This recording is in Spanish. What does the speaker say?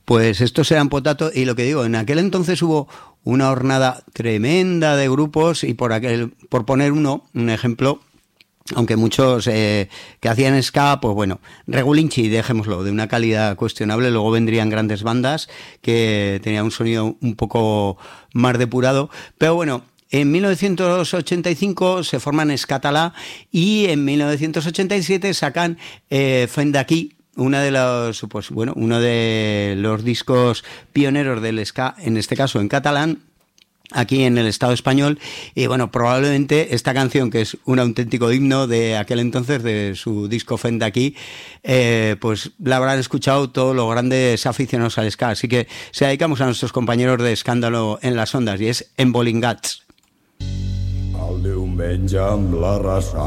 Pues estos eran Potato, y lo que digo, en aquel entonces hubo una hornada tremenda de grupos, y por poner un ejemplo, aunque muchos que hacían ska, pues bueno, Regulinchi, dejémoslo, de una calidad cuestionable. Luego vendrían grandes bandas que tenían un sonido un poco más depurado, pero bueno. En 1985 se forman Skatala, y en 1987 sacan Fent d'aquí, uno de los discos pioneros del ska, en este caso en catalán, aquí en el Estado español. Y bueno, probablemente esta canción, que es un auténtico himno de aquel entonces, de su disco Fent d'aquí, pues la habrán escuchado todos los grandes aficionados al ska. Así que se dedicamos a nuestros compañeros de Escándalo en las Ondas, y es Embolingats. El diumenge amb la raça